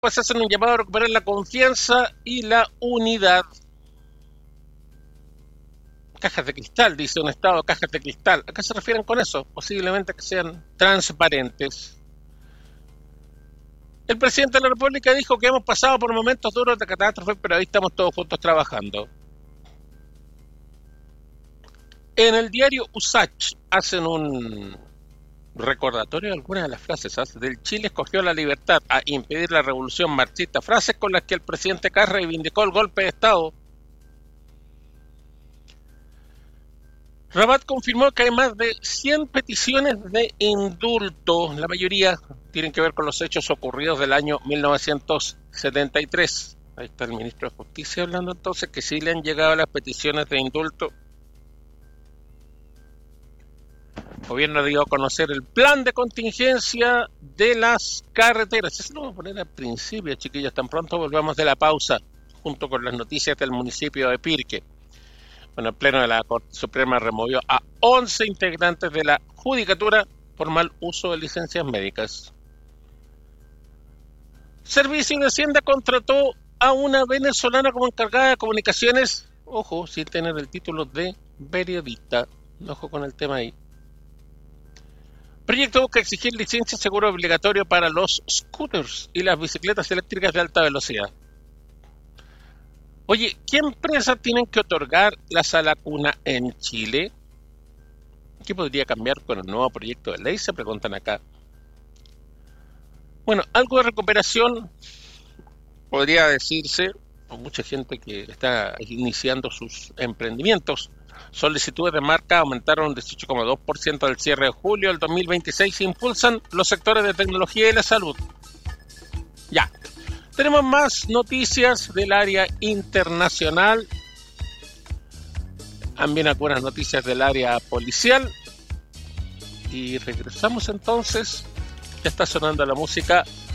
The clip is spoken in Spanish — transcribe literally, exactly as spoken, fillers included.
pues hacen un llamado a recuperar la confianza y la unidad. Cajas de cristal, dice un estado de cajas de cristal. ¿A qué se refieren con eso? Posiblemente que sean transparentes. El presidente de la República dijo que hemos pasado por momentos duros de catástrofe, pero ahí estamos todos juntos trabajando. En el diario USACH hacen un recordatorio de algunas de las frases. ¿eh? Del Chile escogió la libertad a impedir la revolución marxista. Frases con las que el presidente Carr reivindicó el golpe de Estado. Rabat confirmó que hay más de cien peticiones de indulto. La mayoría tienen que ver con los hechos ocurridos del año mil novecientos setenta y tres. Ahí está el ministro de Justicia hablando entonces que sí le han llegado las peticiones de indulto. El gobierno dio a conocer el plan de contingencia de las carreteras. Eso lo vamos a poner al principio, chiquillos. Tan pronto volvamos de la pausa, junto con las noticias del municipio de Pirque. Bueno, el Pleno de la Corte Suprema removió a once integrantes de la Judicatura por mal uso de licencias médicas. Servicio de Hacienda contrató a una venezolana como encargada de comunicaciones, ojo, sin tener el título de periodista. Ojo con el tema ahí. Proyecto busca exigir licencia y seguro obligatorio para los scooters y las bicicletas eléctricas de alta velocidad. Oye, ¿qué empresas tienen que otorgar la sala cuna en Chile? ¿Qué podría cambiar con el nuevo proyecto de ley? Se preguntan acá. Bueno, algo de recuperación podría decirse, con mucha gente que está iniciando sus emprendimientos. Solicitudes de marca aumentaron un dieciocho coma dos por ciento del cierre de julio del dos mil veintiséis e impulsan los sectores de tecnología y la salud. Ya. Tenemos más noticias del área internacional. También algunas noticias del área policial. Y regresamos entonces. Ya está sonando la música